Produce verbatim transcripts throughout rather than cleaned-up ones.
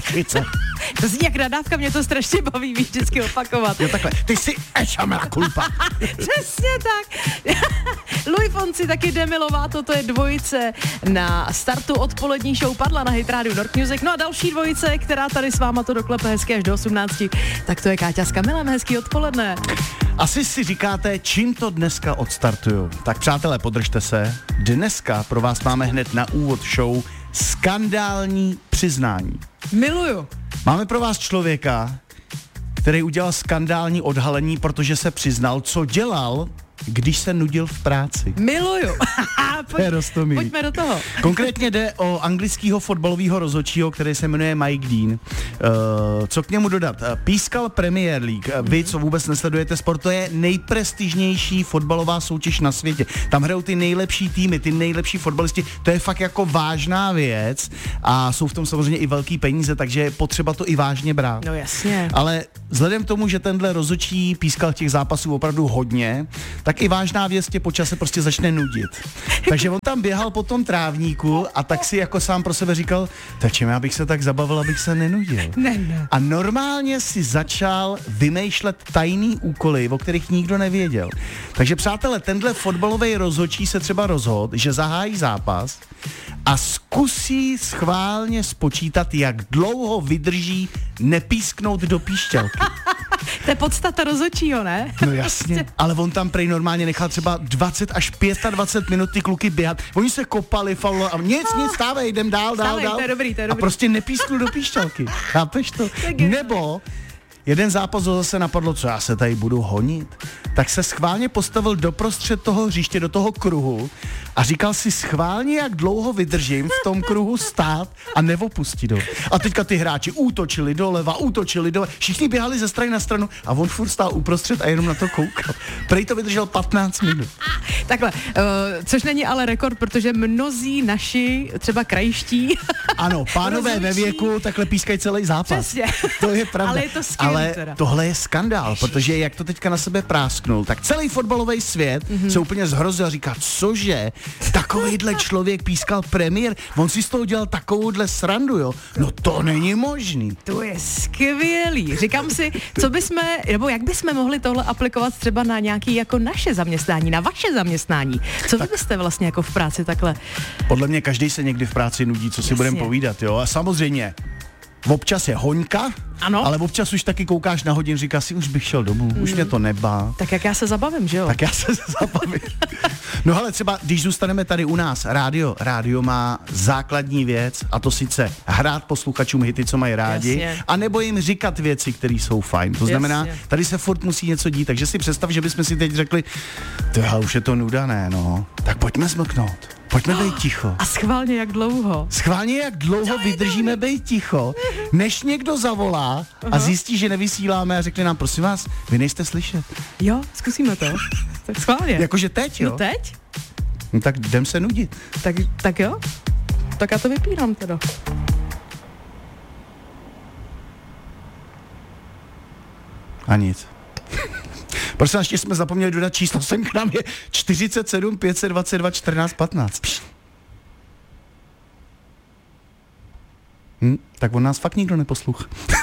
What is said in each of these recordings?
prčice. To zní jak nadávka, mě to strašně baví, víš, vždycky opakovat. Jo, takhle, ty jsi echamela culpa. Přesně tak. Louis Fonsi, taky Demi Lovato, to je dvojice na startu odpolední show Padla na Hit Radio North Music. No a další dvojice, která tady s váma to doklepe hezky až do osmnácti, tak to je Káťa s Kamilem, hezký odpoledne. Asi si říkáte, čím to dneska odstartuju. Tak přátelé, podržte se. Dneska pro vás máme hned na úvod show skandální přiznání. Miluju. Máme pro vás člověka, který udělal skandální odhalení, protože se přiznal, co dělal, když se nudil v práci. Miluju. Pojď, Roztomilý. pojďme do toho. Konkrétně jde o anglického fotbalového rozhodčího, který se jmenuje Mike Dean. Uh, co k němu dodat? Uh, pískal Premier League. Uh, vy, co vůbec nesledujete sport, to je nejprestižnější fotbalová soutěž na světě. Tam hrajou ty nejlepší týmy, ty nejlepší fotbalisti. To je fakt jako vážná věc a jsou v tom samozřejmě i velký peníze, takže je potřeba to i vážně brát. No jasně. Ale vzhledem k tomu, že tenhle rozhodčí pískal těch zápasů opravdu hodně, tak i vážná věc tě po čase prostě začne nudit. Takže on tam běhal po tom trávníku a tak si jako sám pro sebe říkal, tak čím já bych se tak zabavil, abych se nenudil. Ne, ne. A normálně si začal vymýšlet tajný úkoly, o kterých nikdo nevěděl. Takže přátelé, tenhle fotbalový rozhodčí se třeba rozhodl, že zahájí zápas a zkusí schválně spočítat, jak dlouho vydrží nepísknout do píšťalky. To je podstata rozhodčího, ne? No jasně, ale on tam prej normálně nechal třeba dvacet až dvacet pět minut ty kluky běhat. Oni se kopali, faulo a nic, nic, stávej, jdem dál, dál, Stávej, dál. to je dobrý, to je a dobrý. prostě nepísknu do píšťalky. Chápeš to? Nebo jeden zápas ho zase napadlo, co já se tady budu honit. Tak se schválně postavil doprostřed toho hřiště, do toho kruhu a říkal si schválně, jak dlouho vydržím v tom kruhu stát a neopustit ho. A teďka ty hráči útočili doleva, útočili doleva, všichni běhali ze strany na stranu a on furt stál uprostřed a jenom na to koukal. Prej to vydržel patnáct minut. Takhle, uh, což není ale rekord, protože mnozí naši, třeba krajiští... Ano, pánové rozhodčí. ve věku takhle pískají celý zápas. Přesně. To je pravda. Ale je to skvělý Ale teda. tohle je skandál, protože jak to teďka na sebe prásknul, tak celý fotbalový svět mm-hmm. se úplně zhrozil a říká, cože, takovejhle člověk pískal premiér, on si z toho dělal takovouhle srandu, jo? No to není možný. To je skvělý. Říkám si, co bychom, nebo jak bychom mohli tohle aplikovat třeba na nějaký jako naše zaměstnání, na vaše zaměstnání. Co vy byste vlastně jako v práci takhle? Podle mě každý se někdy v práci nudí, co si Jasně. budeme povídat, jo? A samozřejmě, občas je hoňka, Ano. ale občas už taky koukáš na hodin, říká si, už bych šel domů, mm. už mě to nebá. Tak jak já se zabavím, že jo? Tak já se zabavím. No ale třeba, když zůstaneme tady u nás, rádio, rádio má základní věc a to sice hrát posluchačům hity, co mají rádi, Jasně. a nebo jim říkat věci, které jsou fajn. To znamená, Jasně. tady se furt musí něco dít, takže si představ, že bychom si teď řekli, tyhle, už je to nudané, no, tak pojďme zmlknout. Pojďme být ticho. A schválně jak dlouho? Schválně, jak dlouho vydržíme být ticho, než někdo zavolá a zjistí, že nevysíláme a řekne nám, prosím vás, vy nejste slyšet. Jo, zkusíme to. Tak schválně. Jakože teď, jo? No teď? No tak jdem se nudit. Tak, tak jo? Tak já to vypínám teda. A nic. Prosím, ještě jsme zapomněli dodat číslo, sem k nám je čtyřicet sedm pět set dvacet dva čtrnáct patnáct. Hm, tak on nás fakt nikdo neposlouchá.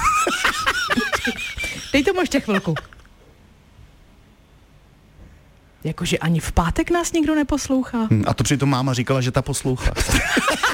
Dej tomu ještě chvilku. Jakože ani v pátek nás nikdo neposlouchá. Hm, a to přitom máma říkala, že ta poslouchá.